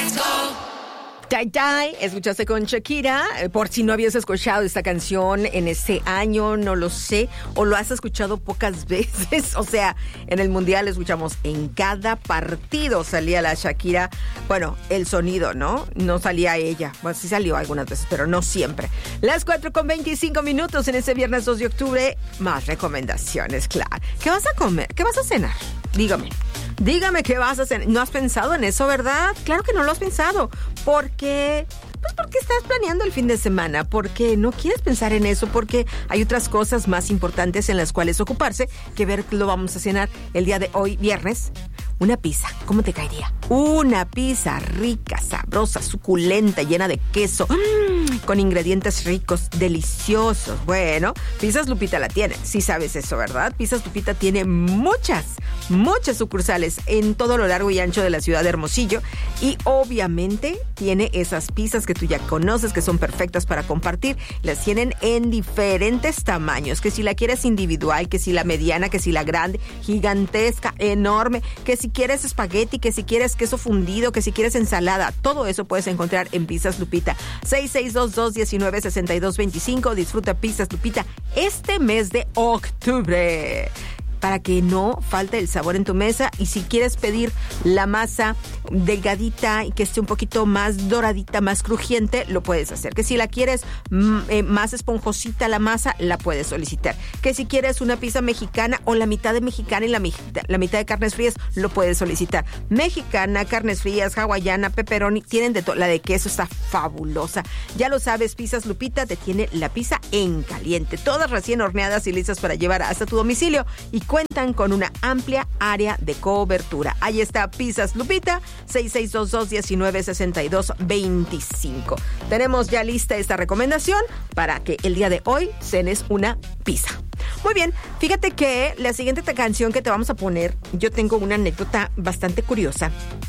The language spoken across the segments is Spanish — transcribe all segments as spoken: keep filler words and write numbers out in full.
Let's go. Tai Tai, escuchaste con Shakira. Por si no habías escuchado esta canción en este año, no lo sé, o lo has escuchado pocas veces. O sea, en el Mundial escuchamos en cada partido salía la Shakira. Bueno, el sonido, ¿no? No salía ella. Bueno, sí salió algunas veces, pero no siempre. Las cuatro con veinticinco minutos en este viernes dos de octubre. Más recomendaciones, claro. ¿Qué vas a comer? ¿Qué vas a cenar? Dígame. Dígame qué vas a hacer. ¿No has pensado en eso, verdad? Claro que no lo has pensado. ¿Por qué? Pues porque estás planeando el fin de semana. Porque no quieres pensar en eso. Porque hay otras cosas más importantes en las cuales ocuparse que ver qué lo vamos a cenar el día de hoy, viernes. Una pizza. ¿Cómo te caería? Una pizza rica, sabrosa, suculenta, llena de queso, mmm, con ingredientes ricos, deliciosos. Bueno, Pizzas Lupita la tiene. Sí sabes eso, ¿verdad? Pizzas Lupita tiene muchas, muchas sucursales en todo lo largo y ancho de la ciudad de Hermosillo. Y obviamente tiene esas pizzas que tú ya conoces, que son perfectas para compartir. Las tienen en diferentes tamaños. Que si la quieres individual, que si la mediana, que si la grande, gigantesca, enorme, que si quieres espagueti, que si quieres queso fundido, que si quieres ensalada, todo eso puedes encontrar en Pizzas Lupita. seis seis dos dos, uno nueve, seis dos dos cinco. Disfruta Pizzas Lupita este mes de octubre, para que no falte el sabor en tu mesa. Y si quieres pedir la masa delgadita y que esté un poquito más doradita, más crujiente, lo puedes hacer. Que si la quieres mm, eh, más esponjosita la masa, la puedes solicitar. Que si quieres una pizza mexicana o la mitad de mexicana y la, la mitad de carnes frías, lo puedes solicitar. Mexicana, carnes frías, hawaiana, pepperoni, tienen de todo. La de queso está fabulosa. Ya lo sabes, Pizzas Lupita te tiene la pizza en caliente. Todas recién horneadas y listas para llevar hasta tu domicilio. Y cuentan con una amplia área de cobertura. Ahí está Pizzas Lupita, seis seis dos dos, uno nueve, seis dos dos cinco. Tenemos ya lista esta recomendación para que el día de hoy cenes una pizza. Muy bien, fíjate que la siguiente canción que te vamos a poner, yo tengo una anécdota bastante curiosa,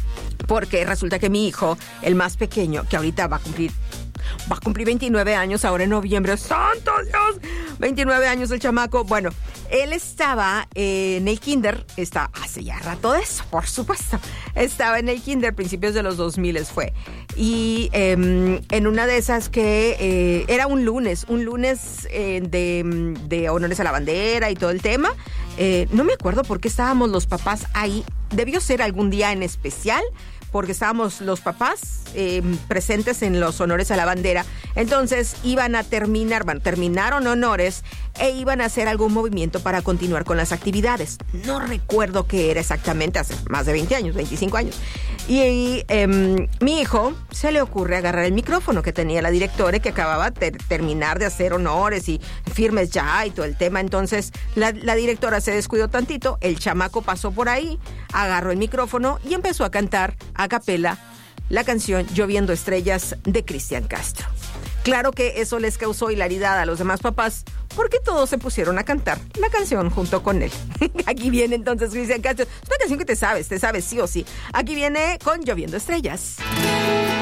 porque resulta que mi hijo, el más pequeño, que ahorita va a cumplir Va a cumplir veintinueve años ahora en noviembre. ¡Santo Dios! veintinueve años el chamaco. Bueno, él estaba en el kinder. Está hace ya rato de eso, por supuesto. Estaba en el kinder, principios de los dos mil fue. Y eh, en una de esas que eh, era un lunes, un lunes eh, de, de honores a la bandera y todo el tema. Eh, no me acuerdo por qué estábamos los papás ahí. Debió ser algún día en especial, porque estábamos los papás eh, presentes en los honores a la bandera. Entonces iban a terminar, bueno, terminaron honores e iban a hacer algún movimiento para continuar con las actividades. No recuerdo qué era exactamente, hace más de veinte años, veinticinco años. Y, y eh, mi hijo se le ocurre agarrar el micrófono que tenía la directora, que acababa de terminar de hacer honores y firmes ya y todo el tema. Entonces la, la directora se descuidó tantito, el chamaco pasó por ahí, agarró el micrófono y empezó a cantar a capela la canción Lloviendo Estrellas de Cristian Castro. Claro que eso les causó hilaridad a los demás papás, porque todos se pusieron a cantar la canción junto con él. Aquí viene entonces Cristian Castro. Es una canción que te sabes, te sabes sí o sí. Aquí viene con Lloviendo Estrellas.